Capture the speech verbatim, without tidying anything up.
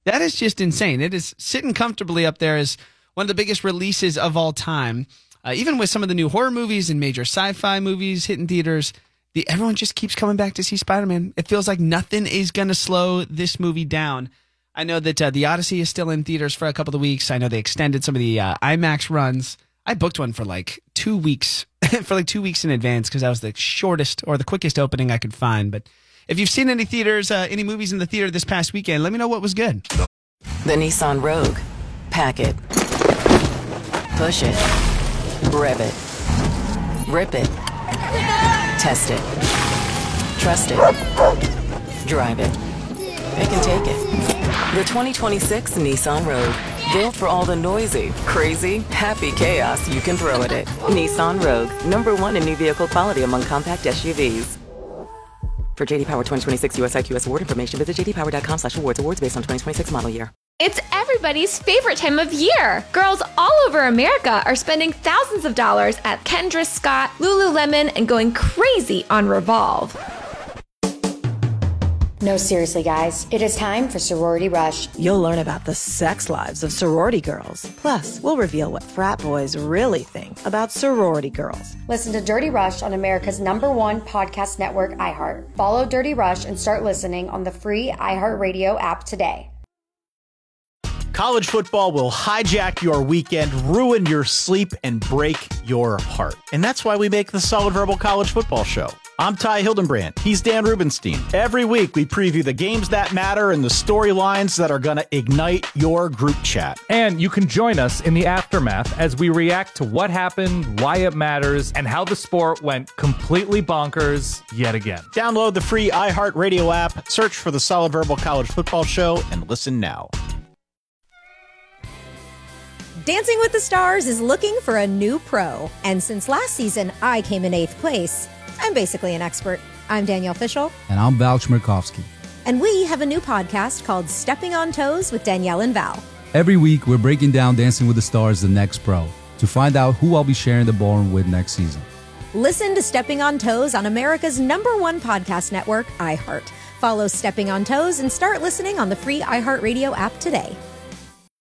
That is just insane. It is sitting comfortably up there as one of the biggest releases of all time. Uh, even with some of the new horror movies and major sci-fi movies hitting theaters, the everyone just keeps coming back to see Spider-Man. It feels like nothing is going to slow this movie down. I know that uh, The Odyssey is still in theaters for a couple of weeks. I know they extended some of the uh, IMAX runs. I booked one for like two weeks, for like two weeks in advance because that was the shortest or the quickest opening I could find. But if you've seen any theaters, uh, any movies in the theater this past weekend, let me know what was good. The Nissan Rogue. Pack it. Push it. Rev it. Rip it. Test it. Trust it. Drive it. It can take it. The twenty twenty-six Nissan Rogue. Built for all the noisy, crazy, happy chaos you can throw at it. Nissan Rogue. Number one in new vehicle quality among compact S U Vs. For J D Power twenty twenty-six U S I Q S award information, visit j d power dot com slash awards. Awards based on twenty twenty-six model year. It's everybody's favorite time of year. Girls all over America are spending thousands of dollars at Kendra Scott, Lululemon, and going crazy on Revolve. No, seriously, guys. It is time for Sorority Rush. You'll learn about the sex lives of sorority girls. Plus, we'll reveal what frat boys really think about sorority girls. Listen to Dirty Rush on America's number one podcast network, iHeart. Follow Dirty Rush and start listening on the free iHeartRadio app today. College football will hijack your weekend, ruin your sleep, and break your heart. And that's why we make the Solid Verbal College Football Show. I'm Ty Hildenbrand. He's Dan Rubenstein. Every week, we preview the games that matter and the storylines that are going to ignite your group chat. And you can join us in the aftermath as we react to what happened, why it matters, and how the sport went completely bonkers yet again. Download the free iHeartRadio app, search for the Solid Verbal College Football Show, and listen now. Dancing with the Stars is looking for a new pro. And since last season, I came in eighth place. I'm basically an expert. I'm Danielle Fishel. And I'm Val Chmerkovsky. And we have a new podcast called Stepping on Toes with Danielle and Val. Every week, we're breaking down Dancing with the Stars, the next pro, to find out who I'll be sharing the ballroom with next season. Listen to Stepping on Toes on America's number one podcast network, iHeart. Follow Stepping on Toes and start listening on the free iHeartRadio app today.